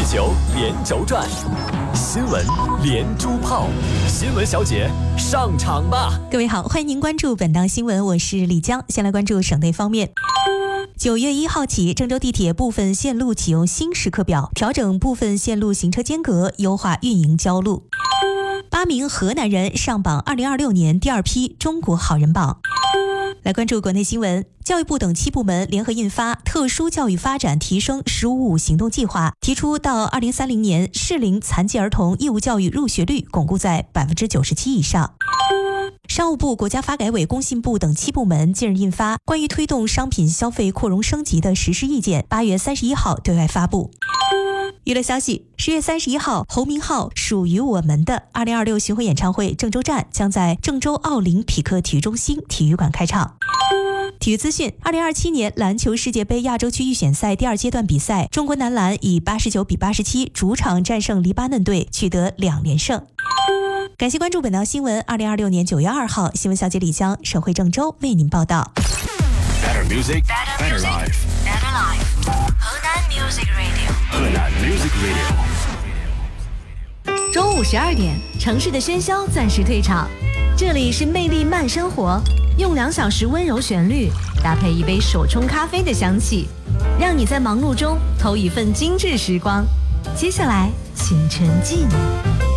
球连轴转，新闻连珠炮，新闻小姐上场吧！ 各位好，欢迎您关注本档新闻，我是李江。先来关注省内方面。9月1号起，郑州地铁部分线路启用新时刻表，调整部分线路行车间隔，优化运营交路。8名河南人上榜2026年第2批中国好人榜。来关注国内新闻，教育部等7部门联合印发《特殊教育发展提升“15+5”行动计划》，提出到2030年适龄残疾儿童义务教育入学率巩固在97%以上。商务部、国家发改委、工信部等7部门近日印发《关于推动商品消费扩容升级的实施意见》，8月31号对外发布。娱乐消息，10月31号，侯明昊属于我们的2026巡回演唱会郑州站将在郑州奥林匹克体育中心体育馆开场。体育资讯，2027年篮球世界杯亚洲区预选赛第2阶段比赛，中国男篮以89-87主场战胜黎巴嫩队，取得2连胜。感谢关注本档新闻。2026年9月2号，新闻小姐李江，省会郑州为您报道。 Better music, better life. Better life. 河南 Music Radio. 河南 Music Radio. 中午12点，城市的喧嚣暂时退场，这里是魅力慢生活，用2小时温柔旋律搭配一杯手冲咖啡的香气，让你在忙碌中偷一份精致时光。接下来，请沉浸。